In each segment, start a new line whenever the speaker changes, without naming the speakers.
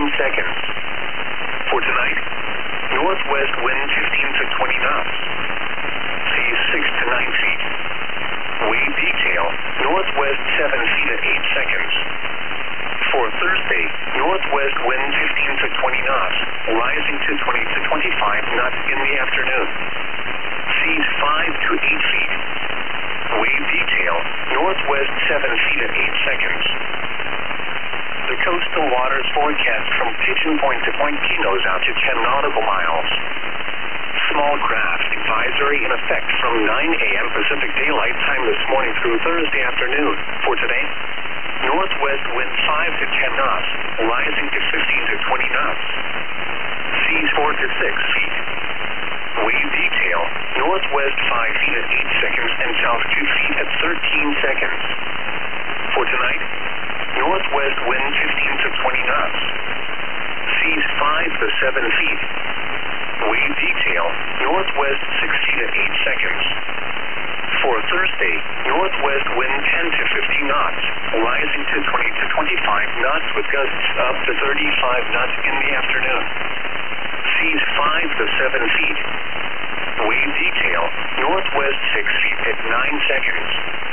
seconds. For tonight, northwest wind 15 to 20 knots. Seas 6 to 9 feet. Wave detail, northwest 7 feet at 8 seconds. For Thursday, northwest wind 15 to 20 knots, rising to 20 to 25 knots in the afternoon. Seas 5 to 8 feet. Wave detail, northwest 7 feet at 8 seconds. The coastal waters forecast from Pigeon Point to Point Pinos out to 10 nautical miles. Small craft advisory in effect from 9 a.m. Pacific Daylight Time this morning through Thursday afternoon. For today, northwest wind 5 to 10 knots, rising to 15 to 20 knots. Seas 4 to 6 feet. Wave detail, northwest 5 feet at 8 seconds and south 2 feet at 13 seconds. For tonight, northwest wind 15 to 20 knots. Seas 5 to 7 feet. Wave detail, northwest 6 feet at 8 seconds. For Thursday, northwest wind 10 to 15 knots, rising to 20 to 25 knots with gusts up to 35 knots in the afternoon. Seas 5 to 7 feet. Wave detail, northwest 6 feet at 9 seconds.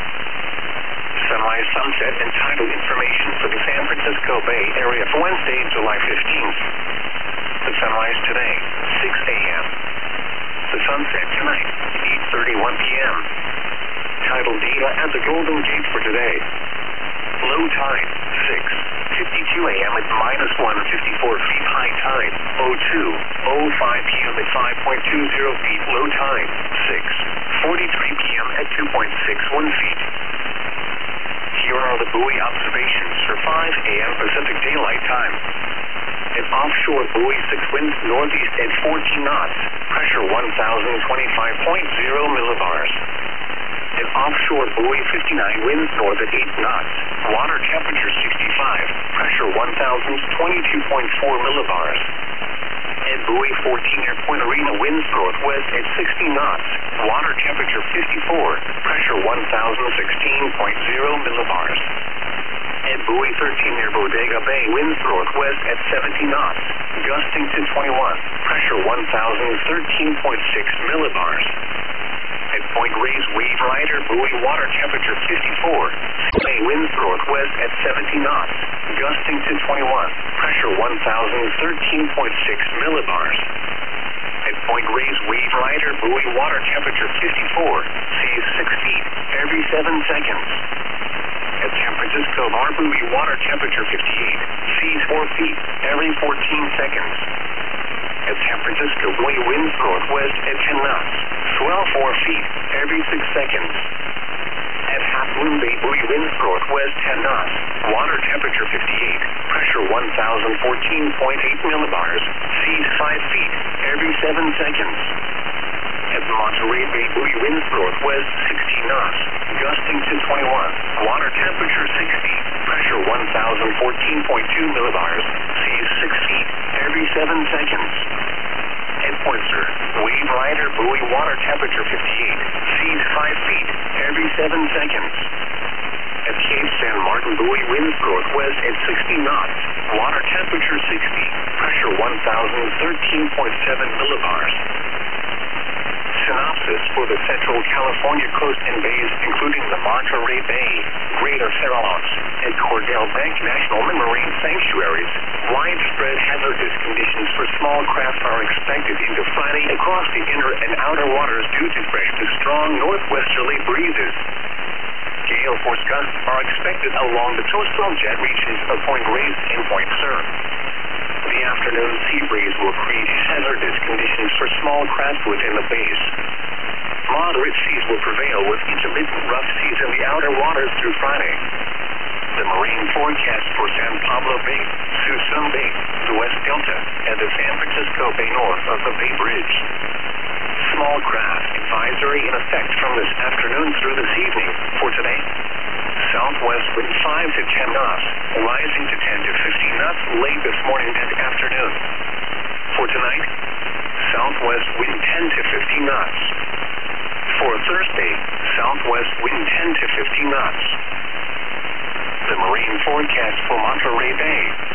Sunrise, sunset, and tidal information for the San Francisco Bay Area for Wednesday, July 15th. The sunrise today, 6 a.m. The sunset tonight, 8:31 p.m. Tidal data at the Golden Gate for today. Low tide, 6:52 a.m. at -154 feet. High tide, 02:05 p.m. at 5.20 feet. Low tide, 6:43 p.m. at 2.61 feet. Here are the buoy observations for 5 a.m. Pacific Daylight Time. An offshore buoy 6 winds northeast at 14 knots, pressure 1,025.0 millibars. An offshore buoy 59 winds north at 8 knots, water temperature 65, pressure 1,022.4 millibars. At buoy 14 near Point Arena winds northwest at 60 knots, water temperature 54, pressure 1,016.0 millibars. At buoy 13 near Bodega Bay winds northwest at 70 knots, gusting to 21, pressure 1,013.6 millibars. At Point Reyes Wave Rider buoy water temperature 54, Bay winds northwest at 70 knots, gusting to 21, pressure 1,013.6 millibars. At Point Reyes Wave Rider buoy water temperature 54, seas 6 feet every 7 seconds. At San Francisco Bar buoy water temperature 58, seas 4 feet every 14 seconds. At San Francisco buoy winds northwest at 10 knots, swell 4 feet every 6 seconds. At Half Moon Bay buoy winds northwest 10 knots, water temperature 58, pressure 1,014.8 millibars, seas 5 feet every 7 seconds. At Monterey Bay buoy winds northwest 16 knots, gusting to 21, water temperature 60, pressure 1,014.2 millibars, seas 6 feet every 7 seconds. At Point Sur, Wave Rider buoy water temperature 58, seas 5 feet every 7 seconds. At Cape San Martin buoy winds northwest at 60 knots, water temperature 60, pressure 1,013.7 millibars. Synopsis for the Central California coast and bays, including the Monterey Bay, Greater Farallones, and Cordell Bank National Marine Sanctuaries. Widespread hazardous conditions for small craft are expected into Friday across the inner and outer waters due to fresh to strong northwesterly breezes. Gale force gusts are expected along the coastal jet regions of Point Reyes and Point Sur. The afternoon sea breeze will create hazardous conditions for small craft within the bays. Moderate seas will prevail with intermittent rough seas in the outer waters through Friday. The marine forecast for San Pablo Bay, Suisun Bay, the West Delta, and the San Francisco Bay north of the Bay Bridge. Small craft advisory in effect from this afternoon through this evening. For today, southwest wind 5 to 10 knots, rising to 10 to 15 knots late this morning and afternoon. For tonight, southwest wind 10 to 15 knots. For Thursday, southwest wind 10 to 15 knots. The marine forecast for Monterey Bay,